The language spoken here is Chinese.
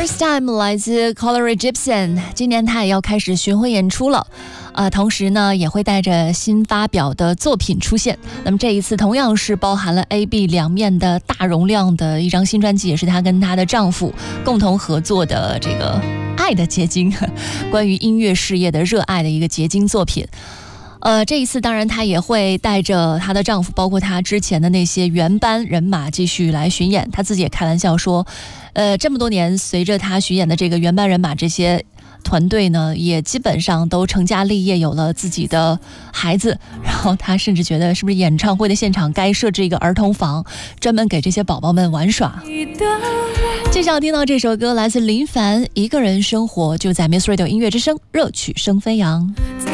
First Time 来自 Color Egyptian， 今年他也要开始巡回演出了，同时呢也会带着新发表的作品出现。那么这一次同样是包含了 A、B 两面的大容量的一张新专辑，也是她跟她的丈夫共同合作的这个爱的结晶，关于音乐事业的热爱的一个结晶作品。这一次当然她也会带着她的丈夫，包括她之前的那些原班人马继续来巡演。她自己也开玩笑说，这么多年随着她巡演的这个原班人马这些团队呢，也基本上都成家立业，有了自己的孩子。然后她甚至觉得是不是演唱会的现场该设置一个儿童房，专门给这些宝宝们玩耍。接下来听到这首歌来自林凡，一个人生活，就在 Miss Radio 音乐之声，热曲声飞扬。